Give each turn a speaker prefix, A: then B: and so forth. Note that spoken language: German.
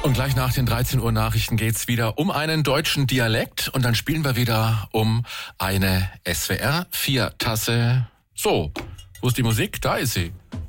A: Und gleich nach den 13 Uhr Nachrichten geht's wieder um einen deutschen Dialekt und dann spielen wir wieder um eine SWR 4 Tasse. So, wo ist die Musik? Da ist sie.